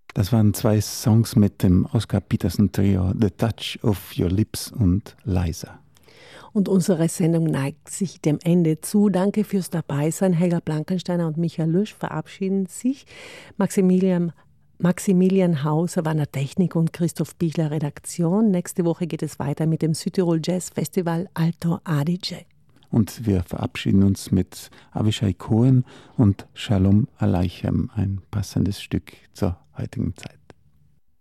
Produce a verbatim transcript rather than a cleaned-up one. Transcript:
Das waren zwei Songs mit dem Oscar Peterson Trio, The Touch of Your Lips und Liza. Und unsere Sendung neigt sich dem Ende zu. Danke fürs Dabeisein. Helga Blankensteiner und Michael Lüsch verabschieden sich. Maximilian, Maximilian Hauser war in der Technik und Christoph Bichler Redaktion. Nächste Woche geht es weiter mit dem Südtirol Jazz Festival Alto Adige. Und wir verabschieden uns mit Avishai Cohen und Shalom Aleichem, ein passendes Stück zur heutigen Zeit.